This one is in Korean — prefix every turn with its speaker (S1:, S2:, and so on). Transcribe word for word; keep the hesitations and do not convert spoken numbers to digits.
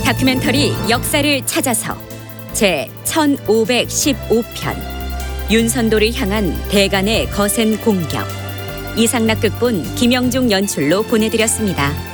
S1: 다큐멘터리 역사를 찾아서 제 천오백십오 편 윤선도를 향한 대간의 거센 공격. 이상락 극본, 김영중 연출로 보내드렸습니다.